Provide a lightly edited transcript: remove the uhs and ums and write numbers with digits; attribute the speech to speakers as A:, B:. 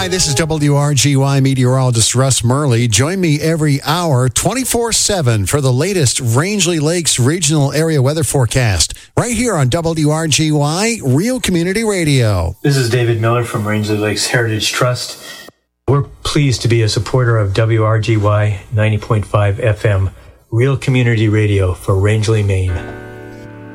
A: Hi, this is WRGY meteorologist Russ Murley. Join me every hour, 24/7, for the latest Rangeley Lakes regional area weather forecast, right here on WRGY Real Community Radio.
B: This is David Miller from Rangeley Lakes Heritage Trust. We're pleased to be a supporter of WRGY 90.5 FM, Real Community Radio for Rangeley, Maine.